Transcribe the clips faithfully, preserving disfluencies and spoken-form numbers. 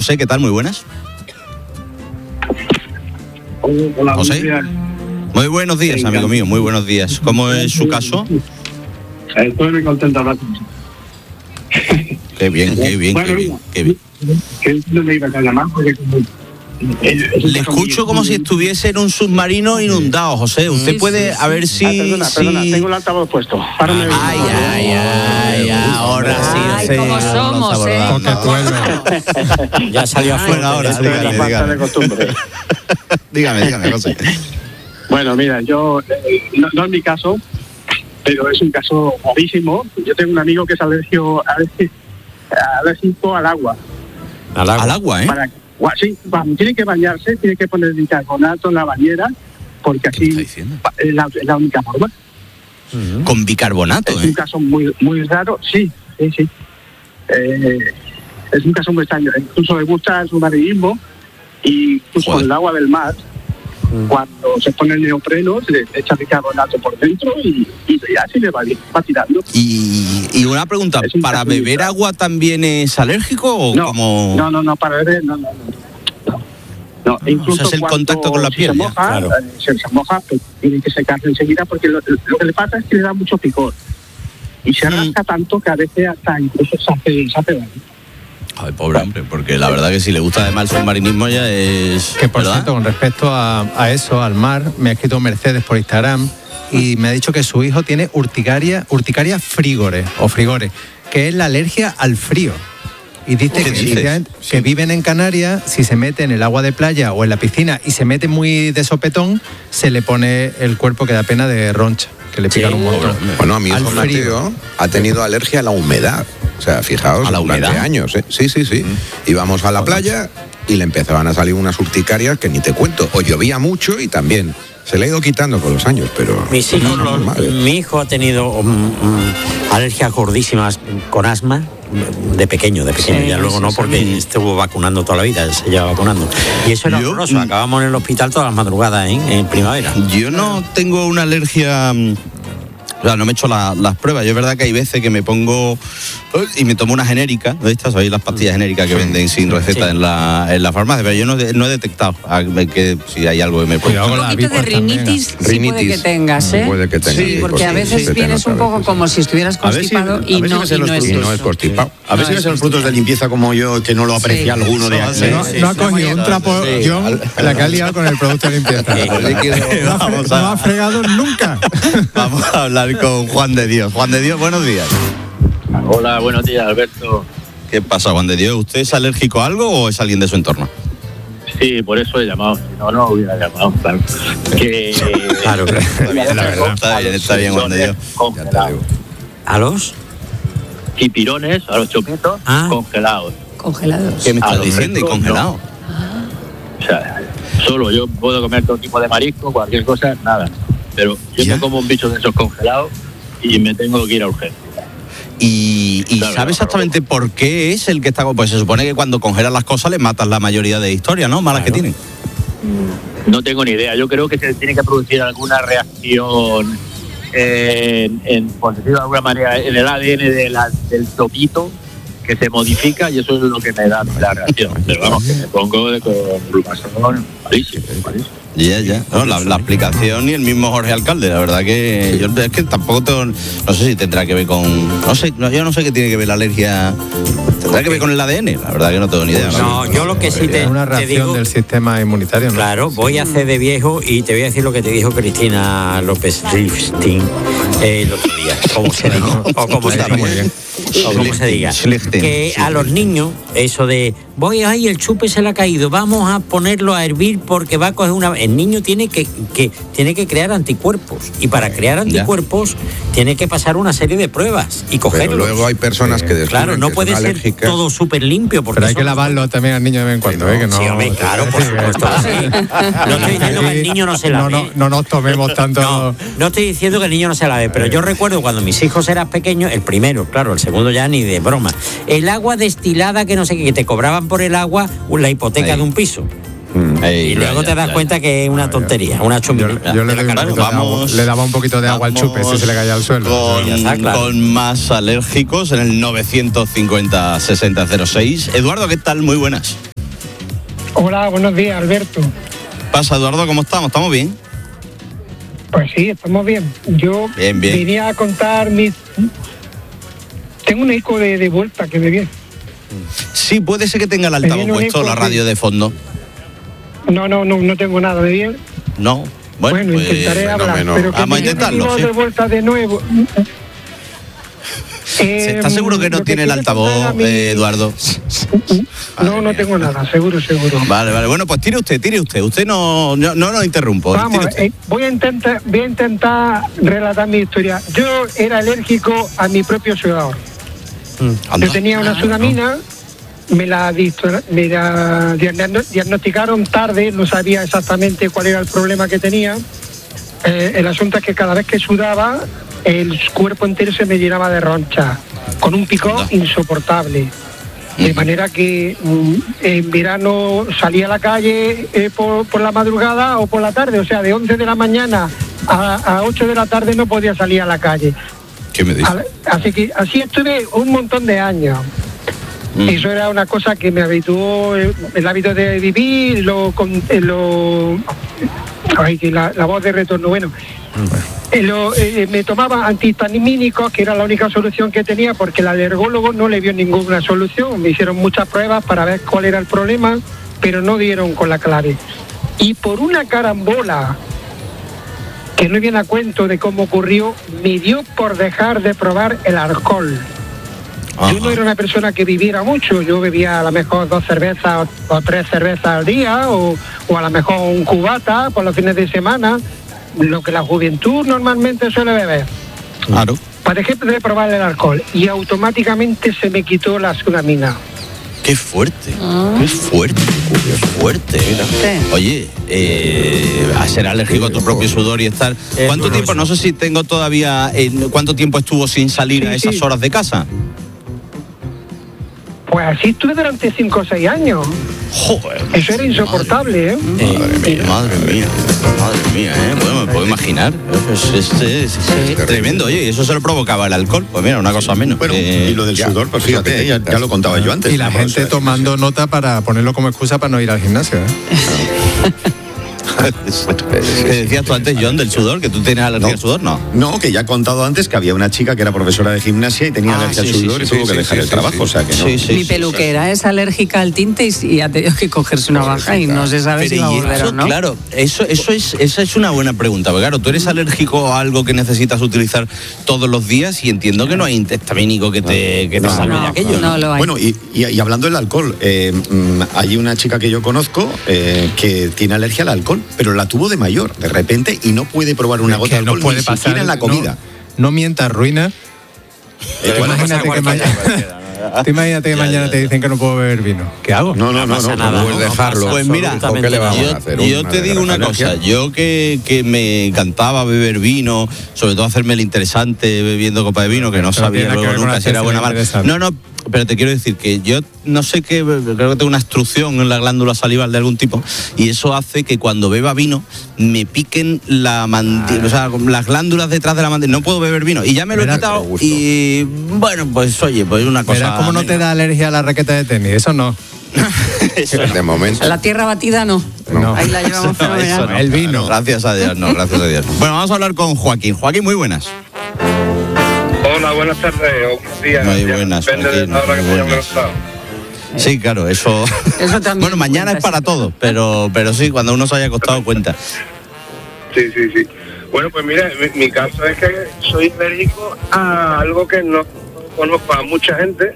José, ¿qué tal? Muy buenas. Hola, José. buenos días. Muy buenos días, Venga. amigo mío, muy buenos días. ¿Cómo es su caso? Estoy muy contento ahora. Qué bien, qué bien, Bueno, qué bien, qué bien. Que no me iba a llamar porque como... Le escucho como si estuviese en un submarino inundado, José. Usted Sí, puede, sí, a ver Ah, si... perdona, si... perdona, tengo el altavoz puesto. Párame. Ay, ay, ay, ahora sí. Ay, sí, cómo nos somos, ¿eh? abordamos. Ya salió a Bueno, ahora sí, Es la dígame, falta de dígame. costumbre. Dígame, dígame, José. Bueno, mira, yo, eh, no, no es mi caso, pero es un caso gravísimo. Yo tengo un amigo que es alérgico, alérgico, alérgico al agua. Al agua. Al agua, ¿eh? Para, gua- sí, cuando tiene que bañarse, tiene que poner bicarbonato en la bañera, porque ¿Qué me está así diciendo? pa- es la, es la única forma. Con bicarbonato, Es un ¿eh? caso muy muy raro, sí, sí, sí. Eh, es un caso muy extraño. Incluso le gusta el submarinismo y incluso Joder. el agua del mar. Cuando se pone el neopreno, se le echa bicarbonato por dentro y, y así le va, va tirando. Y, y una pregunta, Es un ¿para caso muy beber raro. agua también es alérgico o No, como...? no, no, no, para beber, no, no, no. No, no, incluso o sea, es el cuando contacto con la si piel, Se ya, moja, claro. eh, se, se moja, pues tiene que secarse enseguida porque lo, lo que le pasa es que le da mucho picor. Y se Mm. rasca tanto que a veces hasta incluso se hace, se hace daño. Ay, pobre hombre, porque la verdad que si le gusta además el submarinismo ya es... Que por ¿verdad? cierto, con respecto a, a eso, al mar, me ha escrito Mercedes por Instagram y me ha dicho que su hijo tiene urticaria, urticaria frigore o frigore, que es la alergia al frío. Y dice ¿Qué que, dices? efectivamente, Sí. que viven en Canarias, si se mete en el agua de playa o en la piscina y se mete muy de sopetón, se le pone el cuerpo que da pena de roncha, que le pican Sí. un montón. Bueno, a mi Al hijo frío. Mateo ha tenido alergia a la humedad. O sea, fijaos, ¿A la durante humedad? años. ¿eh? Sí, sí, sí. Íbamos a la playa y le empezaban a salir unas urticarias que ni te cuento. O llovía mucho y también se le ha ido quitando con los años, pero... Mis hijos, no, los- normal, ¿eh? mi hijo ha tenido um, um, alergias gordísimas con asma de pequeño, de pequeño. Sí, ya luego sí, no, sí. porque estuvo vacunando toda la vida, se lleva vacunando. Y eso era Yo- horroroso. Acabamos en el hospital todas las madrugadas, ¿eh? En primavera. Yo no tengo una alergia... mm, O sea, no me he hecho la- las pruebas. Yo es verdad que hay veces que me pongo y me tomo una genérica de estas, ¿sabéis? Las pastillas genéricas que venden sin receta Sí. en la, en la farmacia, pero yo no, de- no he detectado a- que si hay algo que me puede... Cuidado Un con la poquito de avispas también. rinitis sí puede Rinitis. que tengas, ¿eh? Puede que tenga, Sí, sí, porque sí, a sí, veces se te vienes nota un a poco veces. como si estuvieras A ver si- constipado a y ver si no, me sé y los no es Y no eso. es constipado. A ver si No, me sé es los frutos de limpieza como yo, que no lo aprecia Sí. alguno de Sí, aquí. sí, No, sí, no ha sí, cogido un trapo, Sí. John, la que ha liado con el producto de limpieza. No ha, Vamos no ha a, fregado nunca. vamos a hablar con Juan de Dios. Juan de Dios, buenos días. Hola, buenos días, Alberto. ¿Qué pasa, Juan de Dios? ¿Usted es alérgico a algo o es alguien de su entorno? Sí, por eso he llamado. Si no, no hubiera llamado, claro. Que, Claro, claro. Está bien, la verdad. Está bien, está bien, Juan de Dios. Congelados. ¿A los? Chipirones, a los chopitos, Ah. congelados. Congelados. ¿Qué me A estás lo diciendo? ¿Y fresco, congelado? O sea, solo yo puedo comer todo tipo de marisco, cualquier cosa, nada. Pero yo ¿Ya? me como un bicho de esos congelados y me tengo que ir a urgencia. ¿Y, y Claro, sabe claro, exactamente por qué es el que está...? Pues se supone que cuando congelan las cosas le matan la mayoría de historias, ¿no? Malas que tienen. No tengo ni idea. Yo creo que se tiene que producir alguna reacción, en, en, por decirlo de alguna manera, en el A D N de la- del topito que se modifica y eso es lo que me da la reacción. Pero vamos, que me pongo de, con glumazón, malísimo, malísimo. Ya, ya. No, la, la explicación y el mismo Jorge Alcalde, la verdad que yo es que tampoco tengo, no sé si tendrá que ver con, no sé, no, yo no sé qué tiene que ver la alergia, tendrá que ver con el A D N, la verdad que no tengo ni idea. No, yo lo que sí te, Es una te reacción digo... del sistema inmunitario, ¿no? Claro, voy a hacer de viejo y te voy a decir lo que te dijo Cristina López Rifstein eh, el otro día, como se diga, o como se Está muy diga, bien. o como se diga, Schlichten. que a los niños eso de voy ahí el chupe se le ha caído, vamos a ponerlo a hervir porque va a coger una, el niño tiene que, que tiene que crear anticuerpos y para crear anticuerpos tiene que pasar una serie de pruebas y Pero cogerlos. luego hay personas que descubren Claro, no que puede son ser alérgicas. todo súper limpio porque Pero hay eso que no- lavarlo también al niño de vez en cuando, ¿eh? Que no, Sí, hombre, claro, por supuesto que sí. No estoy diciendo que el niño no se no, lave. no, no nos tomemos tanto. No, no estoy diciendo que el niño no se lave, pero yo recuerdo cuando mis hijos eran pequeños, el primero, claro, el segundo ya ni de broma, el agua destilada que no sé qué, que te cobraban por el agua la hipoteca Ahí. de un piso. Ey, Y ya, luego ya, te das ya, cuenta ya. que es una tontería, una Yo, chumina. yo le, De la doy un cara. poquito de agua, Vamos- le daba un poquito de agua al chupe si se le caía al suelo. Con, Ya está, claro. con más alérgicos en el novecientos cincuenta sesenta cero seis. Eduardo, ¿qué tal? Muy buenas. Hola, buenos días, Alberto. Pasa, Eduardo, ¿cómo estamos? ¿Estamos bien? Pues sí, estamos bien. Yo Bien, bien. venía a contar mis... Tengo un eco de, de vuelta que me viene. Sí, puede ser que tenga el Me altavoz viene un puesto, eco la radio de fondo. No, no, no, no tengo nada de bien. No. Bueno, Bueno, pues, intentaré hablar, fenómeno. pero que Vamos a me intentarlo, viene sí. de vuelta de nuevo. ¿Está seguro que no lo tiene el quiero altavoz, contar a mí- eh, Eduardo? No, no tengo nada, seguro, seguro. Vale, vale. Bueno, pues tire usted, tire usted. Usted no, no, no nos interrumpo. Vamos, Tire usted. eh, voy a intentar, voy a intentar relatar mi historia. Yo era alérgico a mi propio sudor. Anda. Yo tenía una sudamina, me la, disto- me la diagno- diagnosticaron tarde, no sabía exactamente cuál era el problema que tenía. Eh, el asunto es que cada vez que sudaba, el cuerpo entero se me llenaba de ronchas, con un picor Anda. insoportable. De manera que mm, en verano salía a la calle eh, por, por la madrugada o por la tarde, o sea, de once de la mañana a, a ocho de la tarde no podía salir a la calle. ¿Qué me dice? Al- Así que así estuve un montón de años. Mm. Eso era una cosa que me habituó el, el hábito de vivir, lo, con- eh, lo ay, que la, la voz de retorno, bueno. Eh, lo, eh, me tomaba antihistamínicos, que era la única solución que tenía, porque el alergólogo no le vio ninguna solución. Me hicieron muchas pruebas para ver cuál era el problema, pero no dieron con la clave. Y por una carambola, que no viene a cuento de cómo ocurrió, me dio por dejar de probar el alcohol. Ajá. Yo no era una persona que viviera mucho, yo bebía a lo mejor dos cervezas o, o tres cervezas al día, o, o a lo mejor un cubata por los fines de semana, lo que la juventud normalmente suele beber. Claro. Para dejé de probar el alcohol y automáticamente se me quitó la sudamina. Qué fuerte, qué fuerte, qué fuerte. Sí. Oye, eh, a ser alérgico a tu propio sudor y estar... ¿Cuánto tiempo? No sé si tengo todavía... eh, ¿Cuánto tiempo estuvo sin salir Sí, a esas sí. horas de casa? Pues así estuve durante cinco o seis años. Joder. Eso era insoportable, ¿eh? Madre mía, madre mía, madre mía, ¿eh? Bueno, me puedo imaginar. Es, es- es- es tremendo, oye, y eso se lo provocaba el alcohol. Pues mira, una cosa menos. Bueno, Eh, y lo del ya, sudor, pues eso que fíjate, te ya, quitas. ya lo contaba yo antes. Y la ¿no? gente O sea, tomando nota para ponerlo como excusa para no ir al gimnasio. ¿eh? ¿Qué decías tú antes, John, del sudor? ¿Que tú tienes alergia No. al sudor? No. No, que ya he contado antes que había una chica que era profesora de gimnasia y tenía Ah, alergia sí, al sí, sudor sí, y sí, tuvo que sí, dejar sí, el sí, trabajo, sí. o sea que no. Sí, sí, Mi sí, peluquera es alérgica al tinte y, y ha tenido que cogerse una baja y no se sabe si Pero va a y volver eso, o no. claro, eso, eso es, esa es una buena pregunta. Porque claro, tú eres alérgico a algo que necesitas utilizar todos los días y entiendo que no hay histamínico que te, que te No, salve no, de aquello. no lo hay. Bueno, y, y- y hablando del alcohol, eh, mm, hay una chica que yo conozco eh, que tiene alergia al alcohol, pero la tuvo de mayor, de repente, y no puede probar una Es gota que de alcohol no puede ni pasar siquiera en la no- comida. No, mientas, ruina. Eh, bueno, Imagínate que mañana, tú imagínate que Ya, mañana ya, te ya. dicen que no puedo beber vino. ¿Qué hago? no, no, no, pasa no, nada, no, Pues no dejarlo. pasa Pues mira, ¿con qué le vamos yo, a hacer? yo Una te digo una alergia. cosa, yo que, que me encantaba beber vino, sobre todo hacerme el interesante bebiendo copa de vino, que no Pero sabía tiene que luego ver con nunca si era hacerse buena o el mala. interesante. No, no, pero te quiero decir que yo no sé qué, creo que tengo una obstrucción en la glándula salival de algún tipo y eso hace que cuando beba vino me piquen la mandíbula, o sea, las glándulas detrás de la mandíbula. No puedo beber vino y ya me lo he Verás, quitado por gusto. y bueno, pues oye, pues una cosa. Verás cómo no te da alergia a la raqueta de tenis. Eso no. De momento. La tierra batida no. No. Ahí la llevamos Eso no, fenomenal. eso no. El vino. Gracias a Dios, no, gracias a Dios. Bueno, vamos a hablar con Joaquín. Joaquín, muy buenas. Hola, buenas tardes o buenos días. Muy Ya buenas, Depende de Joaquín, la hora que muy se haya buenas. levantado. Sí, claro, eso. Eso también Bueno, mañana cuenta, es para sí. todo, pero, pero sí, cuando uno se haya acostado cuenta. Sí, sí, sí. Bueno, pues mira, mi, mi caso es que soy alérgico a algo que no conozco a mucha gente,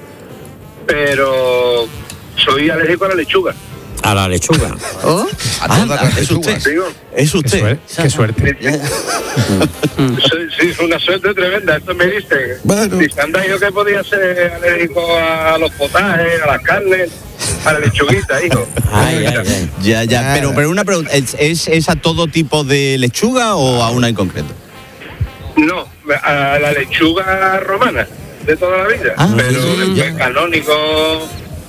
pero soy alérgico a la lechuga. A la lechuga. ¿Oh? A todas Anda, las es lechugas. usted. Digo, Es Qué usted. suerte. Qué suerte. soy, sí, es una suerte tremenda. Esto me dice, Bueno. si se han dicho que podía ser alérgico a los potajes, a las carnes, a la lechuguita, hijo. Ay, ay, ay. Ya, ya, pero, pero una pregunta, ¿es, es, es a todo tipo de lechuga o a una en concreto? No, a la lechuga romana de toda la vida, Ah, pero sí, después ya. canónigo,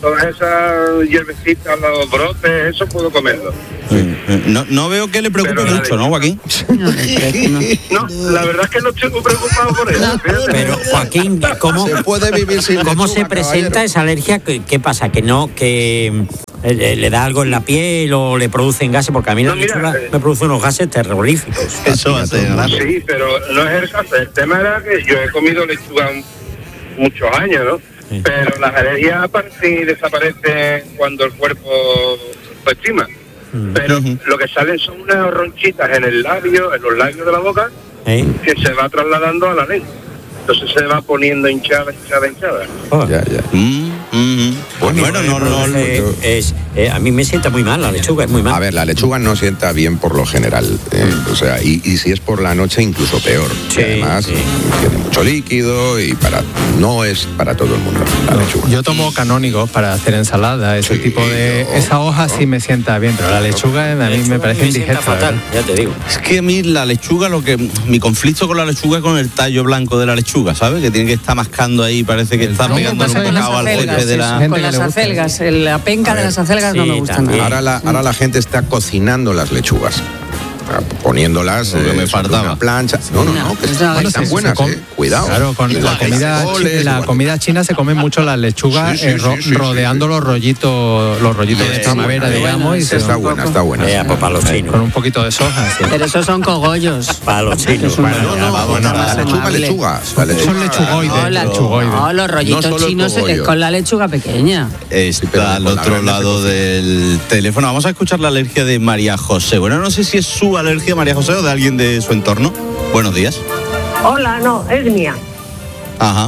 todas esas hierbecitas, los brotes, eso puedo comerlo. No, no veo que le preocupe Pero la mucho, ¿no, Joaquín? No, la verdad es que no estoy muy preocupado por eso. fíjate. Pero Joaquín, ¿cómo Se puede vivir sin cómo se lechuga, presenta caballero. esa alergia? ¿Qué, qué pasa? ¿Que no, que eh, le, le da algo en la piel o le producen gases? Porque a mí la No, mira, lechuga eh, me produce unos gases terroríficos. Eso va a ser, ¿verdad? Sí, pero no es el caso. El tema era que yo he comido lechuga muchos años, ¿no? Sí. Pero las alergias aparecen y desaparecen cuando el cuerpo lo estima. Mm. Pero Ujú. lo que salen son unas ronchitas en el labio, en los labios de la boca, ¿Eh? que se va trasladando a la lengua. Entonces se va poniendo hinchada, hinchada, hinchada. Oh. Ya, ya. Mm, mm. Bueno, no, no, no. Eh, es, eh, a mí me sienta muy mal la lechuga, es muy mal. A ver, la lechuga no sienta bien por lo general. eh, o sea, y, y si es por la noche, incluso peor. Sí, Y además, sí. tiene mucho líquido y para no es para todo el mundo la lechuga. Yo tomo canónigos para hacer ensalada, ese Sí, tipo de... no, esa hoja sí me sienta bien, pero la lechuga a mí Lechuga me parece sienta indigesta. fatal, ¿verdad? ya te digo. Es que a mí la lechuga, lo que mi conflicto con la lechuga es con el tallo blanco de la lechuga, ¿sabes? Que tiene que estar mascando ahí, parece que está tronco pegando pasa un con las bocado al acelgas, jefe de la... Gente Con que las le gusta. acelgas, el- la penca A de ver, las acelgas no sí, me gusta también. nada. Ahora la, ahora la gente está cocinando las lechugas. Poniéndolas Lo que me eh, sobre faltaba. una plancha. No, no, no, que No, están, bueno, están sí, se buenas, come- eh. Cuidado. Claro, con Igual la que comida, las chi- coles, la igual. comida china se comen mucho las lechugas Sí, sí, eh, ro- sí, sí, rodeando sí. los rollitos, los rollitos de Está primavera, buena, digamos, bueno, y se Está un buena, poco. está buena. Eh, pues para los chinos. con un poquito de soja. sí. Pero esos son cogollos. Para los chinos. Es una- Bueno, No, ya no, vamos, no, nada. la lechuga, amable. lechuga. La lechuga. Son lechugoides. No, la- lechugoides. no, los rollitos No solo el chinos es cogollo. con la lechuga pequeña. pero Está al con la otro grande se lado cocina. del teléfono. Vamos a escuchar la alergia de María José. Bueno, no sé si es su alergia, María José, o de alguien de su entorno. Buenos días. Hola, no, es mía. Ajá.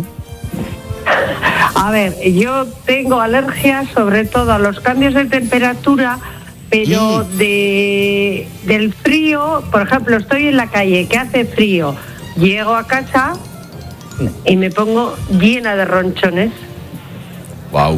A ver, yo tengo alergia sobre todo a los cambios de temperatura, pero de del frío, por ejemplo, estoy en la calle, que hace frío, llego a casa y me pongo llena de ronchones. Wow.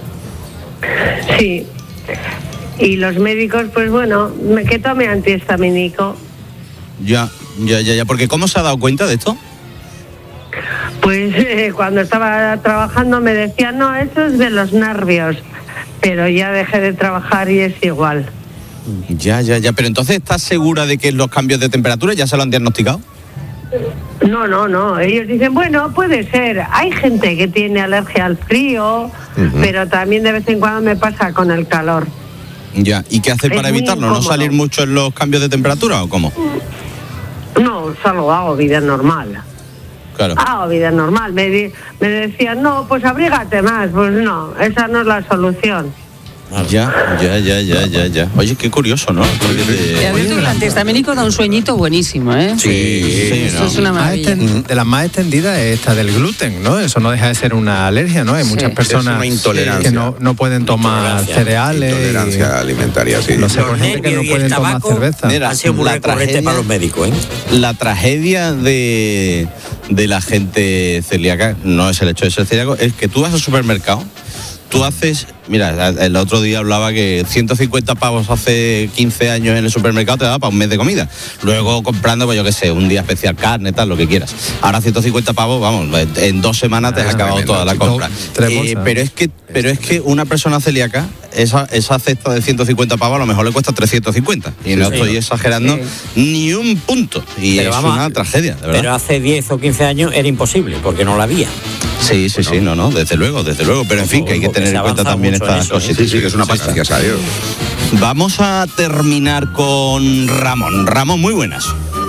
Sí. Y los médicos, pues bueno, me que tome antihistamínico. Ya, ya, ya, ya. Porque ¿cómo se ha dado cuenta de esto? Pues eh, cuando estaba trabajando me decían, no, eso es de los nervios, pero ya dejé de trabajar y es igual. Ya, ya, ya. Pero entonces, ¿estás segura de que los cambios de temperatura ya se lo han diagnosticado? No, no, no, ellos dicen, bueno, puede ser, hay gente que tiene alergia al frío, Ujú. pero también de vez en cuando me pasa con el calor. Ya. ¿Y qué hacer Es para muy evitarlo? ¿No incómodo. salir mucho en los cambios de temperatura o cómo? No, solo hago vida normal. Claro. Hago vida normal. Me, di- me decían, no, pues abrígate más. Pues no, esa no es la solución. Ya, ya, ya, ya, ya, ya. Oye, qué curioso, ¿no? Porque te- Y además el antihistamínico da un sueñito buenísimo, ¿eh? Sí, sí, Eso ¿no? es una Más maravilla. exten- de las más extendidas es esta del gluten, ¿no? Eso no deja de ser una alergia, ¿no? Hay Sí. muchas Es personas una intolerancia. que no, no pueden tomar Intolerancia. cereales. Intolerancia alimentaria, sí. No sé, Los por gente que nervios no y el pueden tomar tabaco cerveza. Mira, han sido muy la recurrentes tragedia- para los médicos, ¿eh? La tragedia de, de la gente celíaca no es el hecho de ser celíaco, es que tú vas al supermercado, tú haces, mira, el otro día hablaba que ciento cincuenta pavos hace quince años en el supermercado te daba para un mes de comida. Luego comprando, pues yo qué sé, un día especial, carne, tal, lo que quieras. Ahora ciento cincuenta pavos, vamos, en dos semanas te has Ah, acabado tremendo, toda la chico. compra. Tres Eh, bolsas. pero es que pero es que una persona celíaca, esa, esa cesta de ciento cincuenta pavos a lo mejor le cuesta trescientos cincuenta. Y no Sí. estoy exagerando ni un punto. Y Pero es vamos, una tragedia, de verdad. Pero hace diez o quince años era imposible, porque no la había. Sí, sí, sí, no, no, desde luego, desde luego. Pero en fin, que hay que Porque tener se en cuenta avanza también mucho en estas eso, ¿eh? cositas. Sí, sí, que es una Sí, pasta, sí. gracias a Dios. Vamos a terminar con Ramón. Ramón, muy buenas.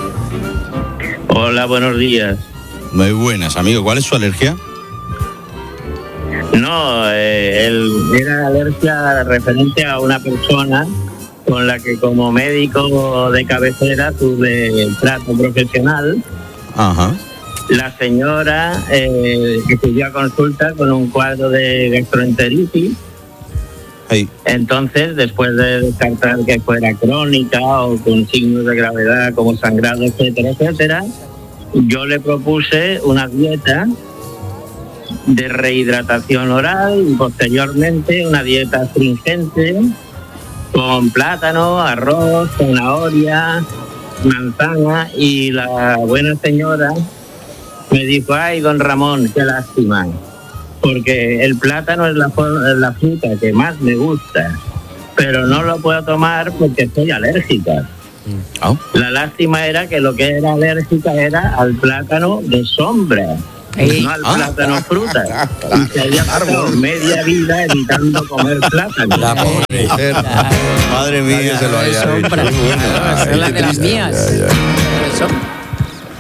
Hola, buenos días. Muy buenas, amigo. ¿Cuál es su alergia? No, eh, el, era alergia referente a una persona con la que como médico de cabecera tuve trato profesional. Ajá. La señora eh, que pidió a consulta con un cuadro de gastroenteritis. Ahí. Entonces, después de descartar que fuera crónica o con signos de gravedad como sangrado, etcétera, etcétera, yo le propuse una dieta de rehidratación oral y posteriormente una dieta astringente con plátano, arroz, zanahoria, manzana, y la buena señora me dijo, ay, don Ramón, qué lástima, porque el plátano es la, for- la fruta que más me gusta, pero no lo puedo tomar porque soy alérgica. Oh. La lástima era que lo que era alérgica era al plátano de sombra, Ey. no al Ah. plátano fruta. Y se había pasado media vida evitando comer plátano. La pobre. Madre mía. Nadie se lo haya Sombra. dicho. Claro, esa es la de las mías. Por eso.